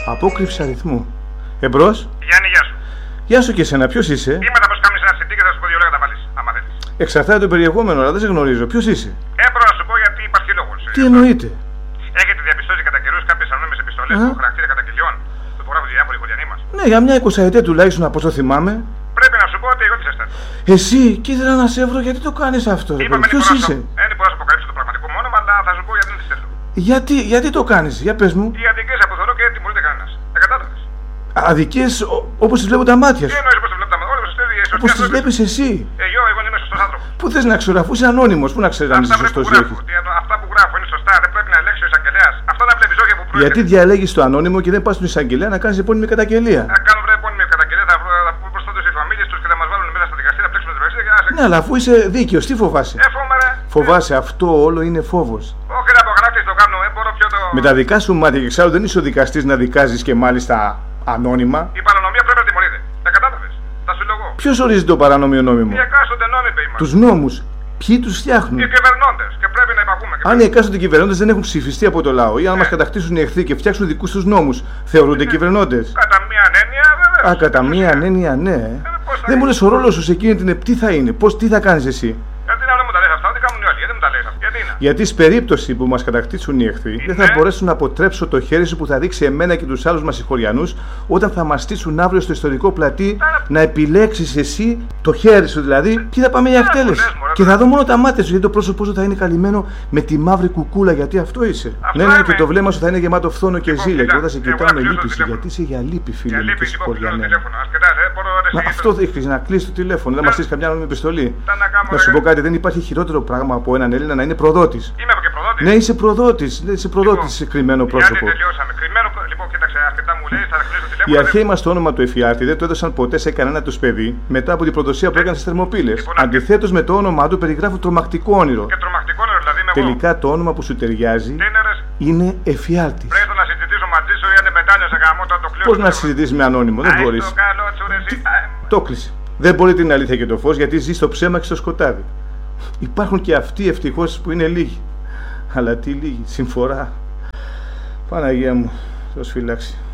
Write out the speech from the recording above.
Απόκρυψη αριθμού. Εμπρός. Γιάννη, γεια σου. Γεια σου και εσένα, ποιος είσαι? Είμαι τα πως κάνεις ένα CD και θα σου πω δύο λόγια να τα βάλεις, άμα θέλεις. Εξαρτάται το περιεχόμενο, αλλά δεν σε γνωρίζω. Ποιος είσαι? Έπρεπε να σου πω γιατί υπάρχει λόγος. Τι εννοείται? Έχετε διαπιστώσει κατά καιρούς κάποιες ανώνυμες επιστολές που έχουν χαρακτήρα καταγγελιών που υπογράφουν οι διάφοροι χωριανοί μας? Ναι, για μια 20 τουλάχιστον από όσο θυμάμαι. Πρέπει να σου πω ότι εγώ τι ζεσταίνω. Εσύ, και ήθελα να σε βρω, γιατί το κάνεις αυτό? Ποιος είσαι? Δεν μπορώ να σου αποκαλύψω το πραγματικό μου όνομα, αλλά θα σου πω γιατί δεν τη στέλνω. Γιατί το κάνεις, για πες μου. Οι αδικίες που θεωρώ και δεν τιμωρείται κανένας. Δεν κατάλαβες? Αδικίες όπως τις βλέπουν τα μάτια Τι σου. εννοείς πως τις βλέπουν τα μάτια? Όλες Όπως τις βλέπεις εσύ. Εγώ είμαι σωστός άνθρωπος. Πού θες να ξέρω, αφού είσαι ανώνυμος, πού να ξέρεις αν είσαι σωστός ή όχι? Αυτά που γράφω είναι σωστά, δεν πρέπει να ελέγξει ο εισαγγελέας. Αυτά τα βλέπεις όχι από πρώτη. Γιατί διαλέγεις το ανώνυμο και δεν πας στον εισαγγελέα να κάνεις επώνυμη καταγγελία? Θα κάνω επώνυμη καταγγελία, θα πούμε μπροστά τους οι φαμίλιες τους και θα μας βάλουν μέσα στα δικαστήρια, θα πλέξουμε την δικαστήρια. Ναι, αλλά αφού είσαι δίκαιος, τι φοβάσαι? Φοβάσαι, αυτό όλο είναι φόβος. Όχι, να απογράφεις, το κάνω, μπορώ πιο το. Με τα δικά σου μάτια, και εξάλλου δεν είσαι ο δικαστής να δικάζεις και μάλιστα ανώνυμα. Η παρανομία πρέπει να τιμωρείται. Τα κατάλαβες? Θα σου λέγω. Ποιος ορίζει το παράνομιο νόμιμο? Οι εκάστοτε νόμοι, είπε. Τους νόμους. Ποιοι τους φτιάχνουν? Οι κυβερνώντες. Και πρέπει να υπακούμε. Αν οι εκάστοτε κυβερνώντες δεν έχουν ψηφιστεί από το λαό ή αν μας κατακτήσουν οι εχθροί και φτιάξουν δικούς τους νόμους, θεωρούνται κυβερνώντες? Κατά μίαν έννοια, βέβαια. Κατά μίαν έννοια, ναι. Δεν μου λες ο ρόλος σου σε εκείνη την τι θα είναι, τι θα κάνεις εσύ? Γιατί να μου τα λες αυτά, τι κάνουν οι άλλοι, γιατί μου τα λες αυτά, γιατί είναι? Γιατί στην περίπτωση που μας κατακτήσουν οι εχθροί, δεν θα μπορέσουν να αποτρέψω το χέρι σου που θα δείξει εμένα και τους άλλους μας συγχωριανούς όταν θα μας στήσουν αύριο στο ιστορικό πλατή να επιλέξεις εσύ το χέρι σου δηλαδή και θα πάμε για εκτέλεση. Και θα δω μόνο τα μάτια σου γιατί το πρόσωπό σου θα είναι καλυμμένο με τη μαύρη κουκούλα γιατί αυτό είσαι. Ναι, και το βλέμμα σου θα είναι γεμάτο φθόνο και ζήλια και όταν σε κοιτάω με λύπηση γιατί είσαι για λύπη, φίλε μου και συγχωριανέ. Μα αυτό έχεις να κλείσει το τηλέφωνο, δεν μας στείλεις καμιά νόμιμη επιστολή. Να σου πω κάτι, δεν υπάρχει χειρότερο πράγμα από έναν Έλληνα να είναι προδότης. Είμαι και προδότης. Ναι, είσαι προδότης. Είσαι προδότης κρυμμένο πρόσωπο. Γιατί τελειώσαμε. Κρυμμένο, λοιπόν, κοίταξε, αρκετά μου λέει, θα κλείσω το τηλέφωνο. Οι αρχαίοι μας το όνομα του Εφιάλτη δεν το έδωσαν ποτέ σε κανένα τους παιδί μετά από την προδοσία που έκανε στις Θερμοπύλες. Αντιθέτως με το όνομά του περιγράφουν τρομακτικό όνειρο. Και τρομακτικό όνειρο, δηλαδή είμαι εγώ. Τελικά το όνομα που σου ταιριάζει είναι Εφιάλτης. Πρέπει να συζητήσω μαζί σου ή αν μετάνιωσε γαμό το κλείσω. Πώς να συζητήσεις με ανώνυμο, δεν μπορείς. Το κλείσε. Δεν μπορεί την αλήθεια και το φως γιατί ζει στο ψέμα και στο σκοτάδι. Υπάρχουν και αυτοί ευτυχώς που είναι λίγοι. Αλλά τι λίγοι, συμφορά. Παναγία μου, Θεός φυλάξει.